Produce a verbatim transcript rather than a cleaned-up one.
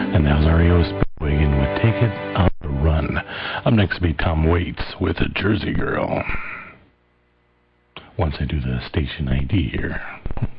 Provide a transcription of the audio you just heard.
And that was R E O Speedwagon with Take It on the Run. Up next will be Tom Waits with a Jersey Girl. Once I do the station I D here.